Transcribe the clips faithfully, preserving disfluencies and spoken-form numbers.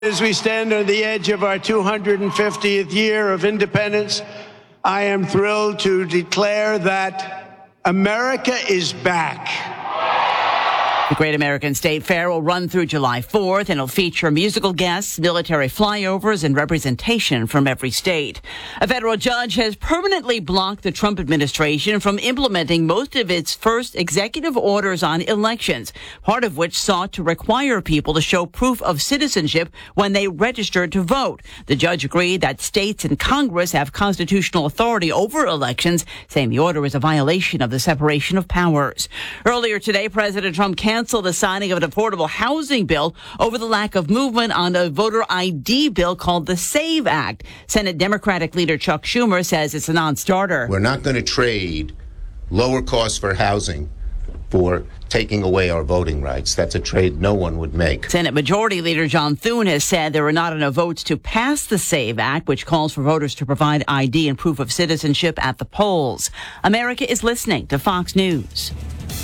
As we stand on the edge of our two hundred fiftieth year of independence, I am thrilled to declare that America is back. The Great American State Fair will run through July fourth and will feature musical guests, military flyovers, and representation from every state. A federal judge has permanently blocked the Trump administration from implementing most of its first executive orders on elections, part of which sought to require people to show proof of citizenship when they registered to vote. The judge agreed that states and Congress have constitutional authority over elections, saying the order is a violation of the separation of powers. Earlier today, President Trump canceled the signing of an affordable housing bill over the lack of movement on a voter I D bill called the SAVE Act. Senate Democratic leader Chuck Schumer says it's a non-starter. We're not going to trade lower costs for housing for taking away our voting rights. That's a trade no one would make. Senate Majority Leader John Thune has said there are not enough votes to pass the SAVE Act, which calls for voters to provide I D and proof of citizenship at the polls. America is listening to Fox News.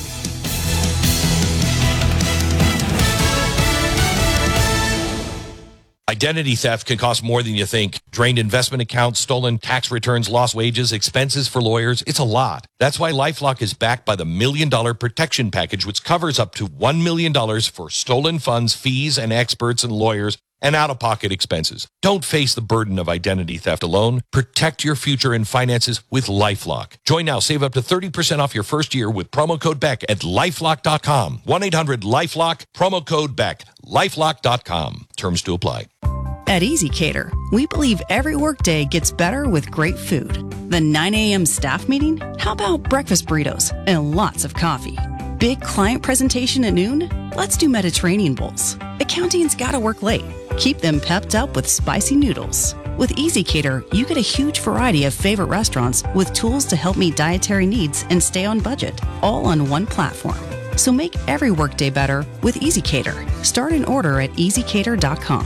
Identity theft can cost more than you think. Drained investment accounts, stolen tax returns, lost wages, expenses for lawyers. It's a lot. That's why LifeLock is backed by the Million Dollar Protection Package, which covers up to one million dollars for stolen funds, fees, and experts and lawyers, and out-of-pocket expenses. Don't face the burden of identity theft alone. Protect your future and finances with LifeLock. Join now. Save up to thirty percent off your first year with promo code Beck at lifelock dot com. one eight hundred lifelock, promo code Beck, lifelock dot com. Terms to apply. At EasyCater, we believe every workday gets better with great food. The nine a.m. staff meeting? How about breakfast burritos and lots of coffee? Big client presentation at noon? Let's do Mediterranean bowls. Accounting's gotta work late. Keep them pepped up with spicy noodles. With EasyCater, you get a huge variety of favorite restaurants with tools to help meet dietary needs and stay on budget, all on one platform. So make every workday better with EasyCater. Start an order at easy cater dot com.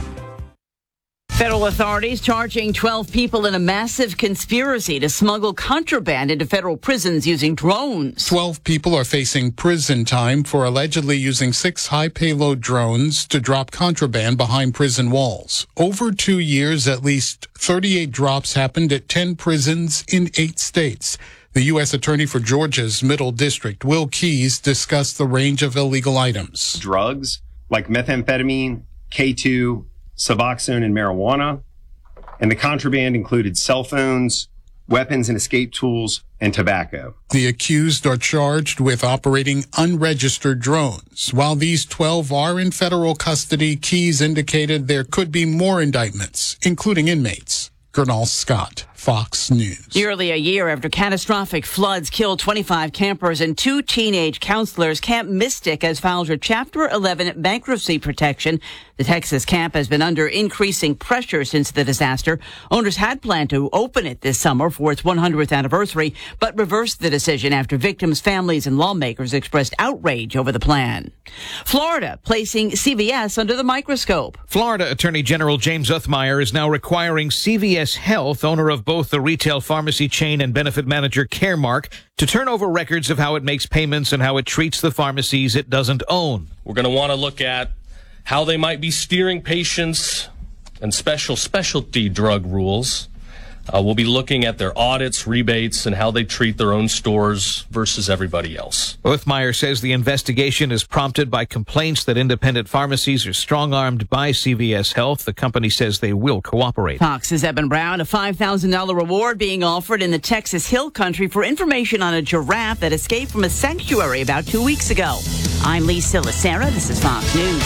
Federal authorities charging twelve people in a massive conspiracy to smuggle contraband into federal prisons using drones. twelve people are facing prison time for allegedly using six high-payload drones to drop contraband behind prison walls. Over two years, at least thirty-eight drops happened at ten prisons in eight states. The U S Attorney for Georgia's Middle District, Will Keyes, discussed the range of illegal items. Drugs like methamphetamine, K two, Suboxone, and marijuana. And the contraband included cell phones, weapons and escape tools, and tobacco. The accused are charged with operating unregistered drones. While these twelve are in federal custody, Keyes indicated there could be more indictments, including inmates. Gernal Scott, Fox News. Nearly a year after catastrophic floods killed twenty-five campers and two teenage counselors, Camp Mystic has filed for Chapter eleven bankruptcy protection. The Texas camp has been under increasing pressure since the disaster. Owners had planned to open it this summer for its one hundredth anniversary, but reversed the decision after victims' families and lawmakers expressed outrage over the plan. Florida placing C V S under the microscope. Florida Attorney General James Othmeyer is now requiring C V S Health, owner of both the retail pharmacy chain and benefit manager Caremark, to turn over records of how it makes payments and how it treats the pharmacies it doesn't own. We're going to want to look at how they might be steering patients and special specialty drug rules. Uh, we'll be looking at their audits, rebates, and how they treat their own stores versus everybody else. Othmeyer says the investigation is prompted by complaints that independent pharmacies are strong-armed by C V S Health. The company says they will cooperate. Fox's Eben Brown, a five thousand dollars reward being offered in the Texas Hill Country for information on a giraffe that escaped from a sanctuary about two weeks ago. I'm Lee Silasera. This is Fox News.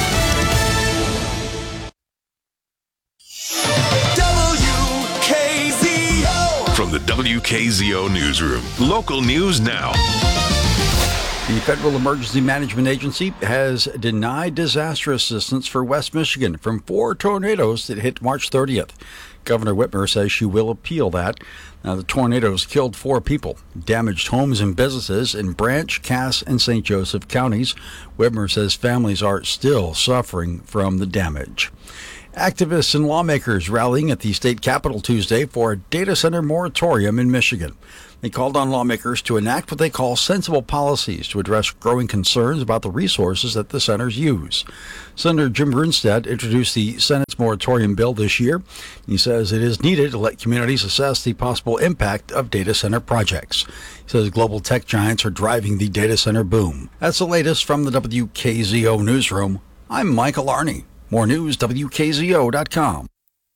From the W K Z O Newsroom, local news now. The Federal Emergency Management Agency has denied disaster assistance for West Michigan from four tornadoes that hit March thirtieth. Governor Whitmer says she will appeal that. Now, the tornadoes killed four people, damaged homes and businesses in Branch, Cass, and Saint Joseph counties. Whitmer says families are still suffering from the damage. Activists and lawmakers rallying at the state capitol Tuesday for a data center moratorium in Michigan. They called on lawmakers to enact what they call sensible policies to address growing concerns about the resources that the centers use. Senator Jim Brunstad introduced the Senate's moratorium bill this year. He says it is needed to let communities assess the possible impact of data center projects. He says global tech giants are driving the data center boom. That's the latest from the W K Z O newsroom. I'm Michael Arney. More news, W K Z O dot com.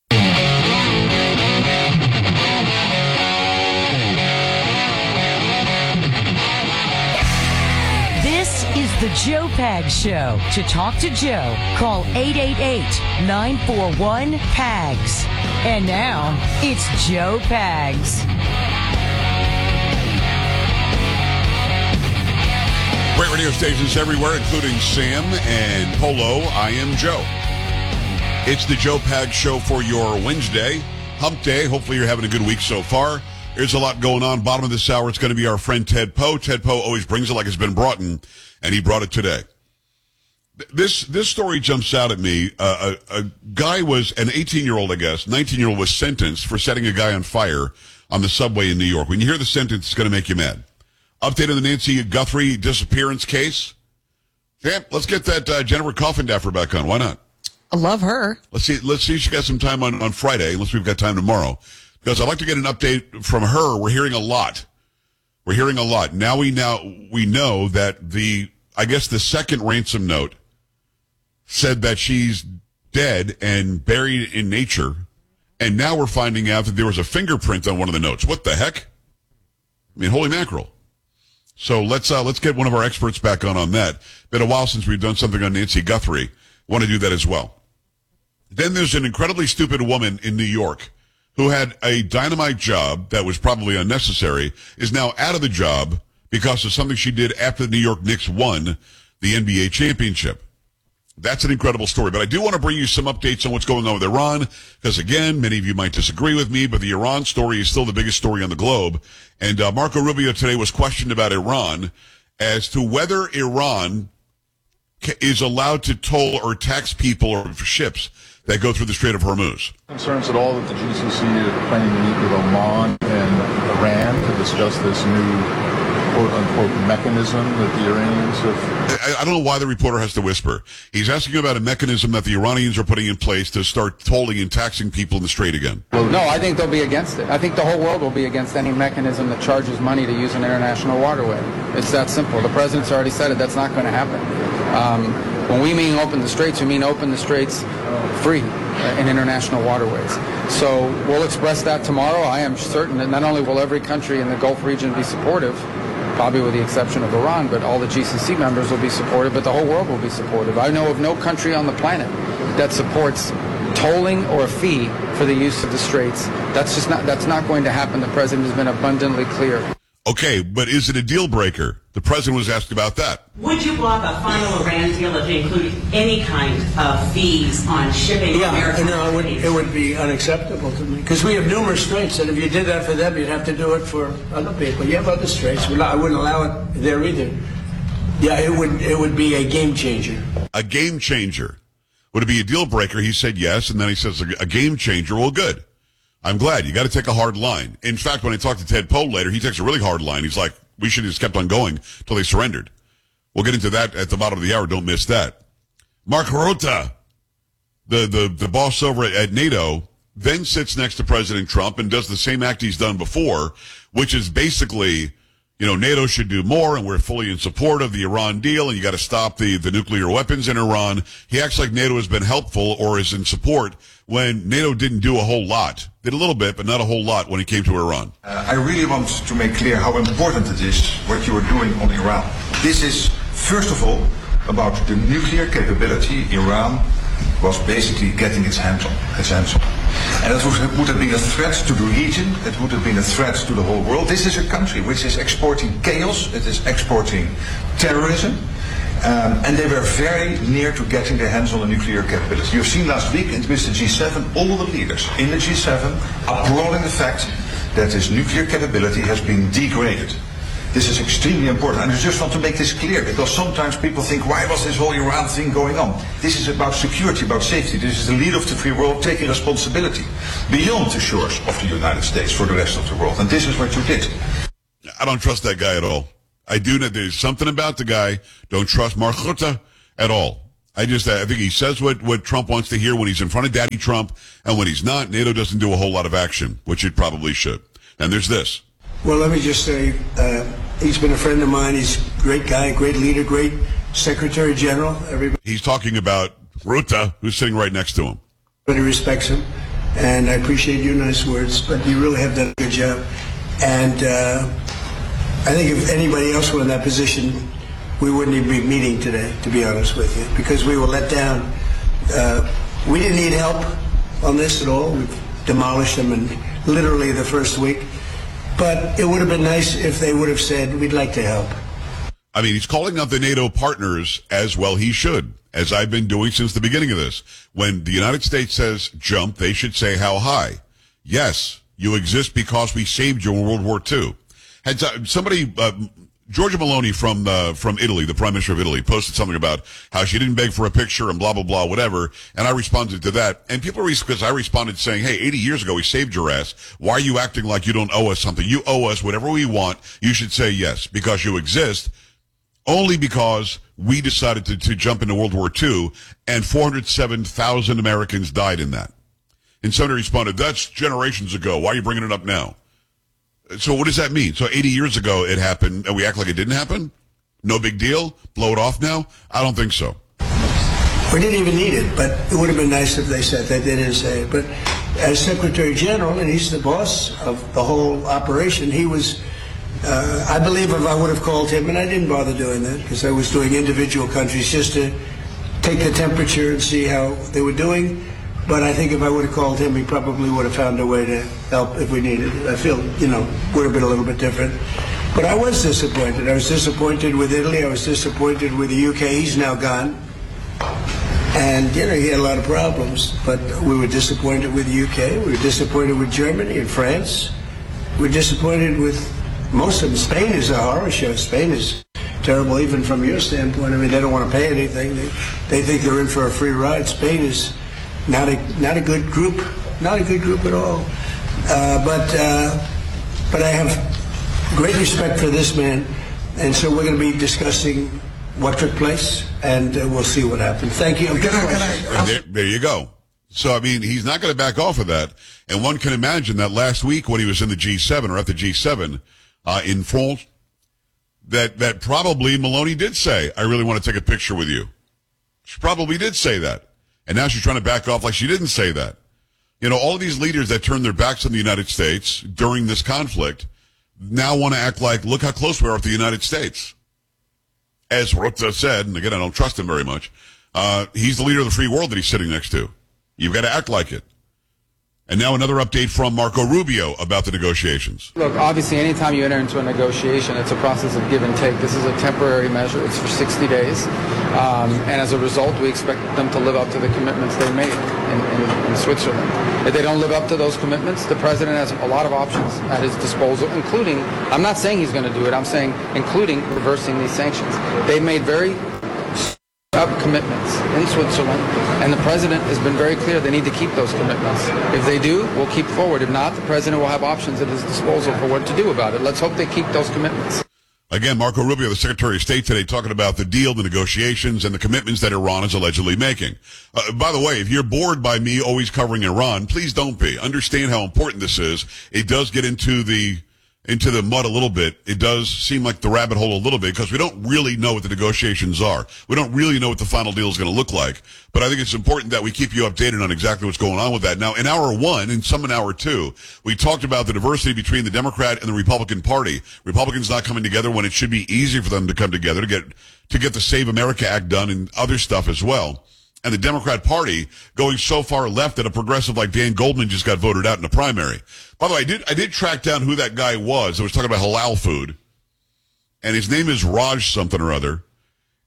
This is the Joe Pags Show. To talk to Joe, call eight eight eight, nine four one, P A G S. And now, it's Joe Pags. Great radio stations everywhere, including Sam and Polo. I am Joe. It's the Joe Pags Show for your Wednesday, hump day. Hopefully you're having a good week so far. There's a lot going on. Bottom of this hour, it's going to be our friend Ted Poe. Ted Poe always brings it like it's been brought in, and he brought it today. This this story jumps out at me. Uh, a, a guy was, an eighteen-year-old, I guess, nineteen-year-old was sentenced for setting a guy on fire on the subway in New York. When you hear the sentence, it's going to make you mad. Update on the Nancy Guthrie disappearance case. Sam, let's get that uh, Jennifer Coffindaffer back on. Why not? I love her. Let's see. Let's see if she got some time on, on Friday, unless we've got time tomorrow. Because I'd like to get an update from her. We're hearing a lot. We're hearing a lot. Now we now we know that the I guess the second ransom note said that she's dead and buried in nature, and now we're finding out that there was a fingerprint on one of the notes. What the heck? I mean, holy mackerel. So let's uh, let's get one of our experts back on on that. Been a while since we've done something on Nancy Guthrie. Want to do that as well. Then there's an incredibly stupid woman in New York who had a dynamite job that was probably unnecessary, is now out of the job because of something she did after the New York Knicks won the N B A championship. That's an incredible story. But I do want to bring you some updates on what's going on with Iran, because, again, many of you might disagree with me, but the Iran story is still the biggest story on the globe. And uh, Marco Rubio today was questioned about Iran as to whether Iran is allowed to toll or tax people or ships that go through the Strait of Hormuz. Concerns at all that the G C C are planning to meet with Oman and Iran to discuss this new quote-unquote mechanism that the Iranians have? I, I don't know why the reporter has to whisper. He's asking about a mechanism that the Iranians are putting in place to start tolling and taxing people in the Strait again. No, I think they'll be against it. I think the whole world will be against any mechanism that charges money to use an international waterway. It's that simple. The president's already said it. That's not going to happen. Um, when we mean open the straits, we mean open the straits free in international waterways. So we'll express that tomorrow. I am certain that not only will every country in the Gulf region be supportive, probably with the exception of Iran, but all the G C C members will be supportive, but the whole world will be supportive. I know of no country on the planet that supports tolling or a fee for the use of the straits. That's just not, that's not going to happen. The president has been abundantly clear. Okay, but is it a deal breaker? The president was asked about that. Would you block a final Iran deal if it included any kind of fees on shipping? Yeah, American no, it would, it would be unacceptable to me. Because we have numerous straits, and if you did that for them, you'd have to do it for other people. You have other straits. I wouldn't allow it there either. Yeah, it would, it would be a game changer. A game changer. Would it be a deal breaker? He said yes, and then he says a game changer. Well, good. I'm glad. You got to take a hard line. In fact, when I talk to Ted Poe later, he takes a really hard line. He's like, we should have just kept on going till they surrendered. We'll get into that at the bottom of the hour. Don't miss that. Mark Rutte, the, the, the boss over at NATO, then sits next to President Trump and does the same act he's done before, which is basically, you know, NATO should do more, and we're fully in support of the Iran deal, and you got to stop the, the nuclear weapons in Iran. He acts like NATO has been helpful or is in support when NATO didn't do a whole lot. Did a little bit, but not a whole lot when it came to Iran. Uh, I really want to make clear how important it is what you are doing on Iran. This is, first of all, about the nuclear capability Iran was basically getting its hands on. Its hands on. And it would, would have been a threat to the region, it would have been a threat to the whole world. This is a country which is exporting chaos, it is exporting terrorism, Um, and they were very near to getting their hands on a nuclear capability. You've seen last week with the G seven, all the leaders in the G seven applauding the fact that this nuclear capability has been degraded. This is extremely important, and I just want to make this clear, because sometimes people think, why was this whole Iran thing going on? This is about security, about safety. This is the leader of the free world taking responsibility beyond the shores of the United States for the rest of the world, and this is what you did. I don't trust that guy at all. I do know there's something about the guy. Don't trust Mark Rutte at all. I just, I think he says what, what Trump wants to hear when he's in front of Daddy Trump, and when he's not, NATO doesn't do a whole lot of action, which it probably should. And there's this. Well, let me just say, uh, he's been a friend of mine. He's a great guy, great leader, great Secretary General. Everybody. He's talking about Rutte, who's sitting right next to him. Everybody respects him, and I appreciate your nice words, but you really have done a good job. And uh, I think if anybody else were in that position, we wouldn't even be meeting today, to be honest with you, because we were let down. Uh, we didn't need help on this at all. We've demolished them in literally the first week. But it would have been nice if they would have said, we'd like to help. I mean, he's calling out the NATO partners as well he should, as I've been doing since the beginning of this. When the United States says jump, they should say how high. Yes, you exist because we saved you in World War Two. Had uh, somebody, uh, Giorgia Meloni from uh, from Italy, the Prime Minister of Italy, posted something about how she didn't beg for a picture and blah, blah, blah, whatever. And I responded to that. And people, because I responded saying, hey, eighty years ago, we saved your ass. Why are you acting like you don't owe us something? You owe us whatever we want. You should say yes, because you exist only because we decided to, to jump into World War Two, and four hundred seven thousand Americans died in that. And somebody responded, that's generations ago. Why are you bringing it up now? So what does that mean? So eighty years ago it happened, and we act like it didn't happen? No big deal? Blow it off now? I don't think so. We didn't even need it, but it would have been nice if they said that. They didn't say it. But as Secretary General, and he's the boss of the whole operation, he was, uh, I believe if I would have called him, and I didn't bother doing that because I was doing individual countries just to take the temperature and see how they were doing. But I think if I would have called him, he probably would have found a way to help if we needed it. I feel, you know, would have been a little bit different. But I was disappointed. I was disappointed with Italy. I was disappointed with the U K. He's now gone. And, you know, he had a lot of problems. But we were disappointed with the U K. We were disappointed with Germany and France. We were disappointed with most of them. Spain is a horror show. Spain is terrible, even from your standpoint. I mean, they don't want to pay anything. They, they think they're in for a free ride. Spain is not a not a good group, not a good group at all. Uh, but uh, but I have great respect for this man, and so we're going to be discussing what took place, and uh, we'll see what happens. Thank you. Can I, can I, there, there you go. So, I mean, he's not going to back off of that. And one can imagine that last week when he was in the G seven or at the G seven uh, in France, that, that probably Meloni did say, I really want to take a picture with you. She probably did say that. And now she's trying to back off like she didn't say that. You know, all of these leaders that turned their backs on the United States during this conflict now want to act like, look how close we are with the United States. As Rutte said, and again, I don't trust him very much, uh, he's the leader of the free world that he's sitting next to. You've got to act like it. And now another update from Marco Rubio about the negotiations. Look, obviously, anytime you enter into a negotiation, it's a process of give and take. This is a temporary measure. It's for sixty days. Um, and as a result, we expect them to live up to the commitments they made in, in, in Switzerland. If they don't live up to those commitments, the president has a lot of options at his disposal, including, I'm not saying he's going to do it, I'm saying including reversing these sanctions. They made very up commitments in Switzerland, and the president has been very clear they need to keep those commitments. If they do, we'll keep forward. If not, the president will have options at his disposal for what to do about it. Let's hope they keep those commitments. Again, Marco Rubio, the Secretary of State today, talking about the deal, the negotiations, and the commitments that Iran is allegedly making. Uh, by the way, if you're bored by me always covering Iran, please don't be. Understand how important this is. It does get into the into the mud a little bit. It does seem like the rabbit hole a little bit because we don't really know what the negotiations are. We don't really know what the final deal is going to look like. But I think it's important that we keep you updated on exactly what's going on with that. Now, in hour one and some in hour two, we talked about the diversity between the Democrat and the Republican Party. Republicans not coming together when it should be easy for them to come together to get to get the Save America Act done and other stuff as well. And the Democrat Party going so far left that a progressive like Dan Goldman just got voted out in the primary. By the way, I did I did track down who that guy was that was talking about halal food. And his name is Raj something or other.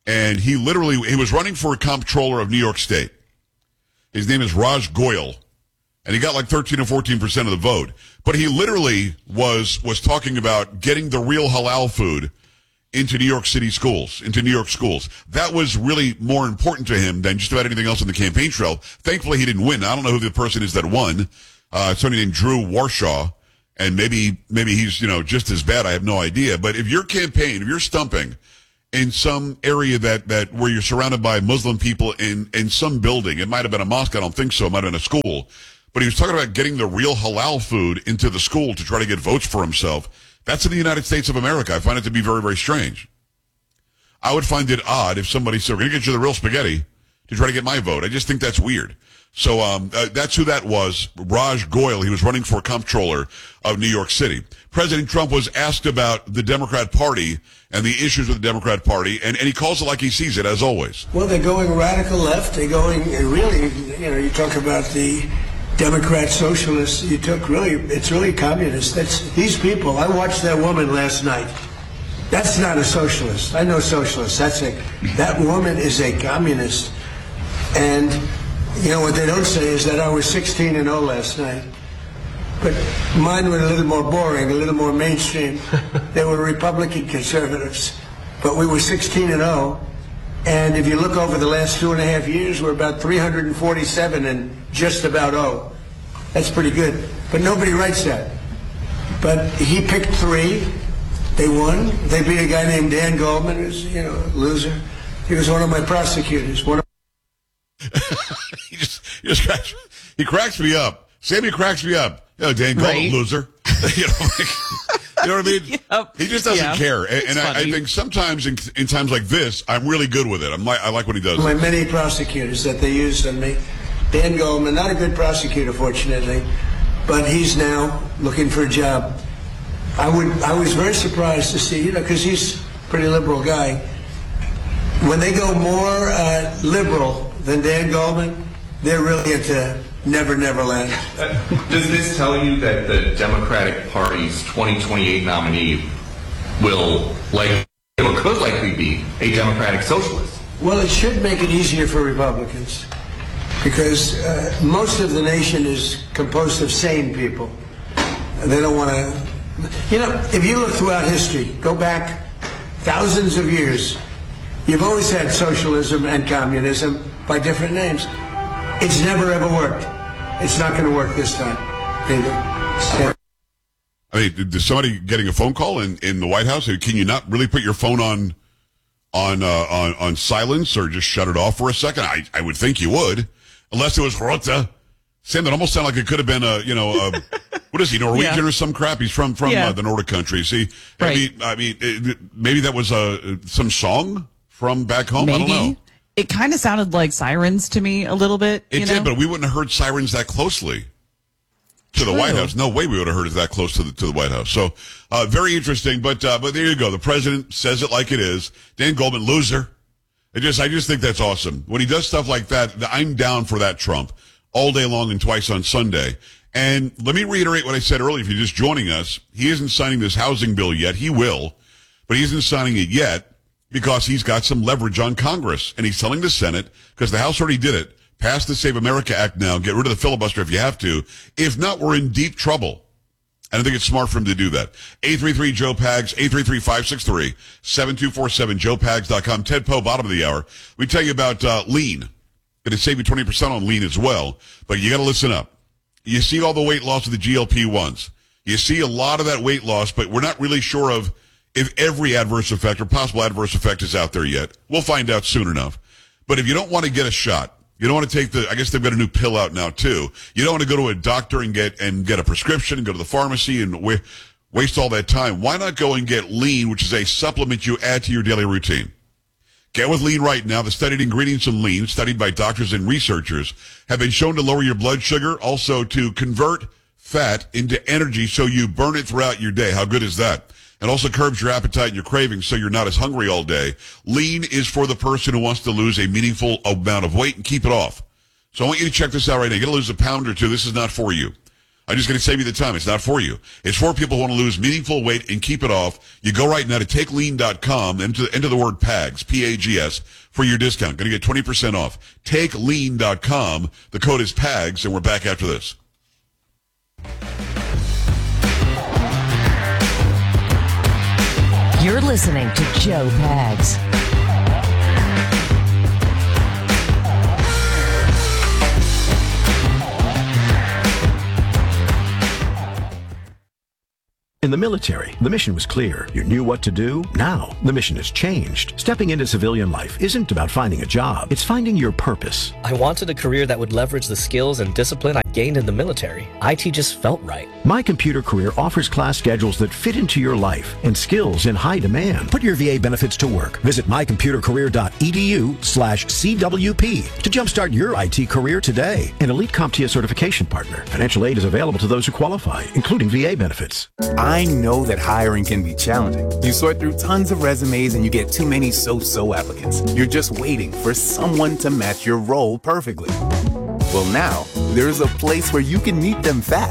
and he literally he was running for a comptroller of New York State. His name is Raj Goyal, and he got like thirteen or fourteen percent of the vote. But he literally was was talking about getting the real halal food into New York City schools, into New York schools. That was really more important to him than just about anything else on the campaign trail. Thankfully, he didn't win. I don't know who the person is that won. Uh, somebody named Drew Warshaw, and maybe maybe he's, you know, just as bad. I have no idea. But if your campaign, if you're stumping in some area that, that where you're surrounded by Muslim people in, in some building, it might have been a mosque, I don't think so, it might have been a school, but he was talking about getting the real halal food into the school to try to get votes for himself. That's in the United States of America. I find it to be very, very strange. I would find it odd if somebody said, we're going to get you the real spaghetti to try to get my vote. I just think that's weird. So um, uh, that's who that was, Raj Goyal. He was running for comptroller of New York City. President Trump was asked about the Democrat Party and the issues with the Democrat Party, and, and he calls it like he sees it, as always. Well, they're going radical left. They're going, really, you know, you talk about the Democrat socialists. You took really, it's really communist. That's these people. I watched that woman last night. That's not a socialist. I know socialists. That's a, that woman is a communist. And you know what they don't say is that I was sixteen and oh last night. But mine were a little more boring, a little more mainstream. They were Republican conservatives. But we were sixteen and oh. And if you look over the last two and a half years, we're about three hundred forty-seven and just about oh. That's pretty good. But nobody writes that. But he picked three. They won. They beat a guy named Dan Goldman, who's, you know, a loser. He was one of my prosecutors. One of he just, he just cracks, he cracks me up. Sammy cracks me up. You know, Dan Goldman, Right. loser. you, know, like, you know what I mean? Yep. He just doesn't Yeah. care. And, and It's I, I funny. think sometimes in, in times like this, I'm really good with it. I'm like, I like when he does my it. many prosecutors that they used on me. Dan Goldman, not a good prosecutor, fortunately, but he's now looking for a job. I would, I was very surprised to see, you know, because he's a pretty liberal guy. When they go more uh, liberal than Dan Goldman, they're really into Never Never Land. Does this tell you that the Democratic Party's twenty twenty-eight nominee will, like, or could likely be a Democratic socialist? Well, it should make it easier for Republicans because uh, most of the nation is composed of sane people. They don't want to, you know, if you look throughout history, go back thousands of years, you've always had socialism and communism by different names. It's never ever worked. It's not going to work this time either. Yeah. I mean, is somebody getting a phone call in, in the White House? Can you not really put your phone on on uh, on on silence or just shut it off for a second? I, I would think you would, unless it was Rota. Sam, that almost sounded like it could have been a, you know, a, what is he, Norwegian Yeah. or some crap? He's from from Yeah. uh, the Nordic countries. See, I Right. mean, I mean, it, maybe that was uh, some song from back home. I don't know. Maybe. It kind of sounded like sirens to me a little bit. It you did, know? but we wouldn't have heard sirens that closely to the True. White House. No way we would have heard it that close to the to the White House. So uh, very interesting. But uh, but there you go. The president says it like it is. Dan Goldman, loser. I just I just think that's awesome when he does stuff like that. I'm down for that Trump all day long and twice on Sunday. And let me reiterate what I said earlier. If you're just joining us, he isn't signing this housing bill yet. He will, but he isn't signing it yet because he's got some leverage on Congress. And he's telling the Senate, because the House already did it, pass the Save America Act now, get rid of the filibuster if you have to. If not, we're in deep trouble. And I think it's smart for him to do that. eight three three, Joe Pags, eight three three, five six three, seven two four seven, joe pags dot com. Ted Poe, bottom of the hour. We tell you about uh, lean. Going to save you twenty percent on lean as well. But you got to listen up. You see all the weight loss of the G L P ones. You see a lot of that weight loss, but we're not really sure of if every adverse effect or possible adverse effect is out there yet. We'll find out soon enough. But if you don't want to get a shot, you don't want to take the, I guess they've got a new pill out now too. You don't want to go to a doctor and get, and get a prescription and go to the pharmacy and wa- waste all that time. Why not go and get lean, which is a supplement you add to your daily routine? Get with lean right now. The studied ingredients in lean, studied by doctors and researchers, have been shown to lower your blood sugar, also to convert fat into energy so you burn it throughout your day. How good is that? And also curbs your appetite and your cravings so you're not as hungry all day. Lean is for the person who wants to lose a meaningful amount of weight and keep it off. So I want you to check this out right now. You're going to lose a pound or two. This is not for you. I'm just going to save you the time. It's not for you. It's for people who want to lose meaningful weight and keep it off. You go right now to take lean dot com and to, enter the word PAGS, P A G S, for your discount. Going to get twenty percent off. take lean dot com. The code is PAGS, and we're back after this. You're listening to Joe Pags. In the military, the mission was clear. You knew what to do. Now, the mission has changed. Stepping into civilian life isn't about finding a job. It's finding your purpose. I wanted a career that would leverage the skills and discipline I gained in the military. I T just felt right. My Computer Career offers class schedules that fit into your life and skills in high demand. Put your V A benefits to work. Visit my computer career dot e d u slash C W P to jumpstart your I T career today. An elite CompTIA certification partner. Financial aid is available to those who qualify, including V A benefits. I know that hiring can be challenging. You sort through tons of resumes and you get too many so-so applicants. You're just waiting for someone to match your role perfectly. Well, now, there's a place where you can meet them fast.